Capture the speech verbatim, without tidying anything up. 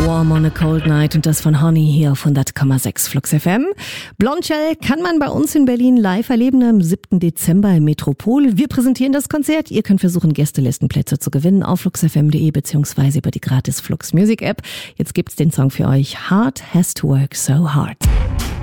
Warm on a Cold Night und das von Honey hier auf hundert Komma sechs Flux F M. Blondshell kann man bei uns in Berlin live erleben am siebten Dezember im Metropol. Wir präsentieren das Konzert. Ihr könnt versuchen, Gästelistenplätze zu gewinnen auf flux f m punkt d e beziehungsweise über die gratis Flux Music App. Jetzt gibt's den Song für euch. Heart Has to Work So Hard.